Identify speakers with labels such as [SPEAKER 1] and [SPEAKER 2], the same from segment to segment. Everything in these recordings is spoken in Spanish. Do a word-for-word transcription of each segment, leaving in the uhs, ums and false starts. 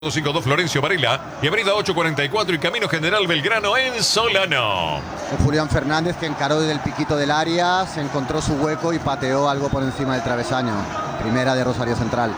[SPEAKER 1] cincuenta y dos Florencio Varela y avenida ocho cuarenta y cuatro y Camino General Belgrano en Solano.
[SPEAKER 2] Julián Fernández, que encaró desde el piquito del área, se encontró su hueco y pateó algo por encima del travesaño. Primera de Rosario Central.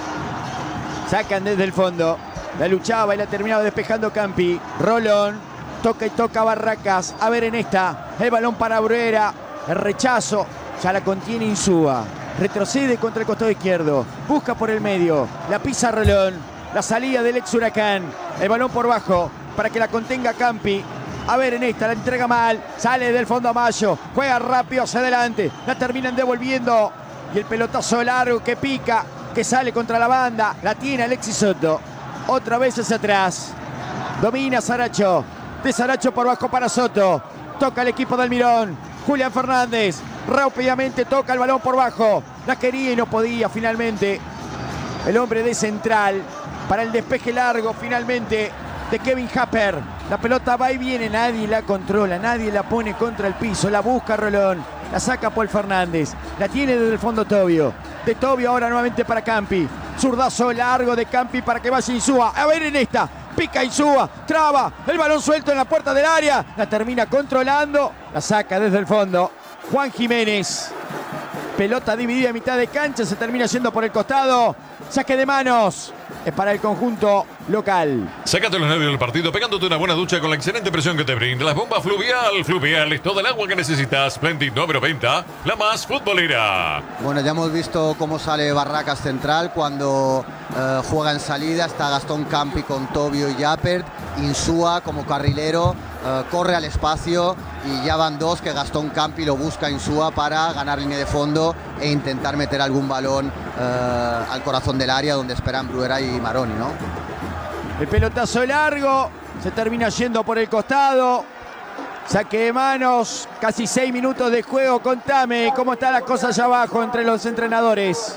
[SPEAKER 3] Sacan desde el fondo. La luchaba y la terminaba despejando Campi. Rolón. Toca y toca Barracas. A ver en esta. El balón para Bruera. El rechazo. Ya la contiene Insúa. Retrocede contra el costado izquierdo. Busca por el medio. La pisa Rolón. La salida del ex Huracán. El balón por bajo para que la contenga Campi. A ver en esta, la entrega mal. Sale del fondo a Mayo. Juega rápido hacia adelante. La terminan devolviendo. Y el pelotazo largo que pica, que sale contra la banda. La tiene Alexis Soto. Otra vez hacia atrás. Domina Saracho. De Saracho por bajo para Soto. Toca el equipo del Mirón. Julián Fernández. Rápidamente toca el balón por bajo. La quería y no podía finalmente. El hombre de Central. Para el despeje largo finalmente de Kevin Happer. La pelota va y viene, nadie la controla, nadie la pone contra el piso. La busca Rolón, la saca Paul Fernández. La tiene desde el fondo Tobio. De Tobio ahora nuevamente para Campi. Zurdazo largo de Campi para que vaya Insúa. A ver en esta, pica Insúa, traba. El balón suelto en la puerta del área. La termina controlando, la saca desde el fondo Juan Jiménez. Pelota dividida a mitad de cancha, se termina yendo por el costado. Saque de manos. Es para el conjunto local.
[SPEAKER 1] Sácate los nervios del partido pegándote una buena ducha con la excelente presión que te brinda las bombas Fluvial. Fluvial es toda el agua que necesitas. Splendid nueve noventa, la más futbolera.
[SPEAKER 2] Bueno, ya hemos visto cómo sale Barracas Central cuando eh, juega en salida. Está Gastón Campi con Tobio y Yapert. Insúa como carrilero eh, corre al espacio y ya van dos que Gastón Campi lo busca a Insúa para ganar línea de fondo e intentar meter algún balón eh, al corazón del área donde esperan Bruera y Maroni, ¿no?
[SPEAKER 3] El pelotazo largo, se termina yendo por el costado. Saque de manos, casi seis minutos de juego. Contame cómo está la cosa allá abajo entre los entrenadores.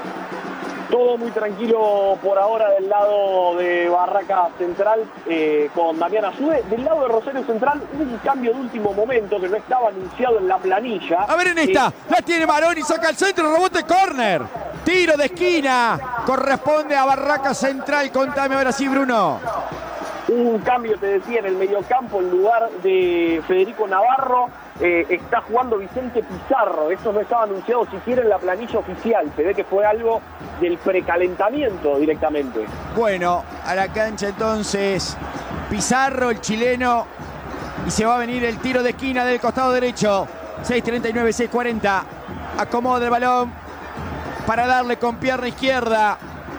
[SPEAKER 4] Todo muy tranquilo por ahora del lado de Barracas Central eh, con Damián Azude. Del lado de Rosario Central hubo un cambio de último momento que no estaba anunciado en la planilla.
[SPEAKER 3] A ver en esta, eh, la tiene Maroni, saca el centro, rebote, córner. Tiro de esquina, corresponde a Barracas Central. Contame ahora sí, Bruno.
[SPEAKER 4] Un cambio, te decía, en el mediocampo en lugar de Federico Navarro. Eh, está jugando Vicente Pizarro. Esto no estaba anunciado siquiera en la planilla oficial. Se ve que fue algo del precalentamiento directamente.
[SPEAKER 3] Bueno, a la cancha entonces Pizarro, el chileno. Y se va a venir el tiro de esquina del costado derecho. seis treinta y nueve, seis cuarenta. Acomoda el balón para darle con pierna izquierda.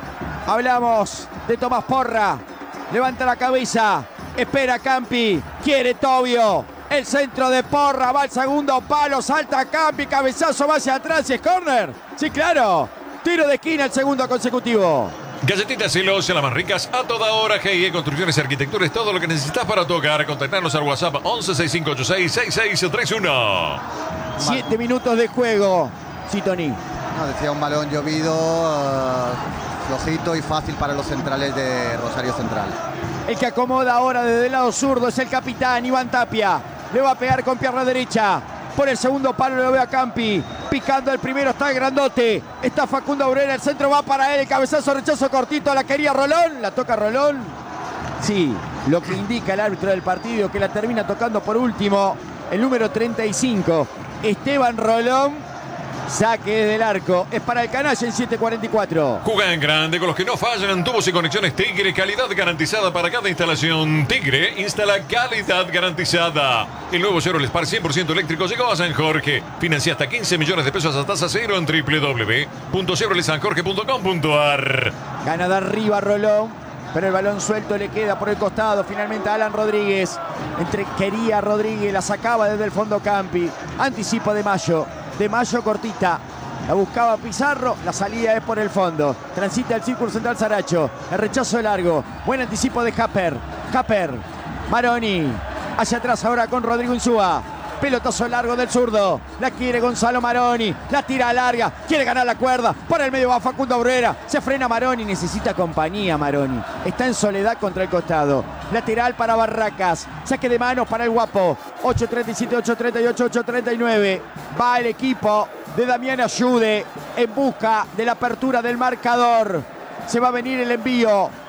[SPEAKER 3] Hablamos de Tomás Porra. Levanta la cabeza. Espera Campi. Quiere Tobio. El centro de Porra. Va al segundo palo. Salta Campi. Cabezazo va hacia atrás. ¿Y es córner? Sí, claro. Tiro de esquina, el segundo consecutivo.
[SPEAKER 1] Galletitas Celos, las más ricas a toda hora. G I E Construcciones y Arquitectura es todo lo que necesitas para tu hogar. Contactarnos al WhatsApp once sesenta y cinco ochenta y seis, sesenta y seis treinta y uno.
[SPEAKER 3] Siete minutos de juego. Sí, Tony.
[SPEAKER 2] No, decía un balón llovido, uh, flojito y fácil para los centrales de Rosario Central.
[SPEAKER 3] El que acomoda ahora desde el lado zurdo es el capitán Iván Tapia. Le va a pegar con pierna derecha. Por el segundo palo lo ve a Campi. Picando el primero está el grandote. Está Facundo Bruera. El centro va para él. El cabezazo, rechazo cortito. La quería Rolón. La toca Rolón. Sí, lo que indica el árbitro del partido, que la termina tocando por último el número treinta y cinco. Esteban Rolón. Saque desde el arco. Es para el canalla en siete cuarenta y cuatro.
[SPEAKER 1] Juega en grande con los que no fallan. Tubos y conexiones Tigre. Calidad garantizada para cada instalación. Tigre instala calidad garantizada. El nuevo Chevrolet Spark cien por ciento eléctrico llegó a San Jorge. Financia hasta quince millones de pesos a tasa cero en doble u doble u doble u punto chevrolet san jorge punto com punto a r.
[SPEAKER 3] Gana de arriba Rolón. Pero el balón suelto le queda por el costado. Finalmente a Alan Rodríguez. Entre quería Rodríguez. La sacaba desde el fondo Campi. Anticipo de Mayo. De Mayo cortita. La buscaba Pizarro. La salida es por el fondo. Transita el círculo central Saracho. El rechazo de largo. Buen anticipo de Happer. Happer. Maroni. Hacia atrás ahora con Rodrigo Insúa. Pelotazo largo del zurdo. La quiere Gonzalo Maroni. La tira larga. Quiere ganar la cuerda. Por el medio va Facundo Bruera. Se frena Maroni. Necesita compañía Maroni. Está en soledad contra el costado. Lateral para Barracas. Saque de manos para el guapo. ocho treinta y siete, ocho treinta y ocho, ocho treinta y nueve. Va el equipo de Damián Azude en busca de la apertura del marcador. Se va a venir el envío